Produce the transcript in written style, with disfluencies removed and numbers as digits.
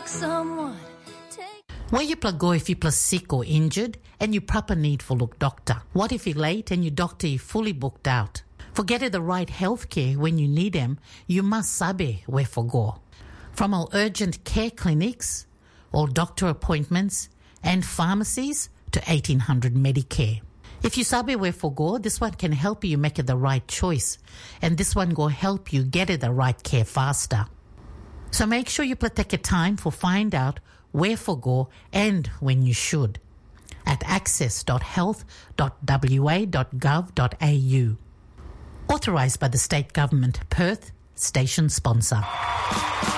like someone. Where you go if you're sick or injured and you proper need for look doctor? What if you're late and your doctor is fully booked out? For getting the right health care when you need them, you must sabe where for go. From all urgent care clinics, all doctor appointments and pharmacies to 1800 Medicare. If you sabe where for go, this one can help you make it the right choice, and this one go help you get it the right care faster. So make sure you take your time for find out where for go and when you should at access.health.wa.gov.au. Authorised by the State Government, Perth, station sponsor.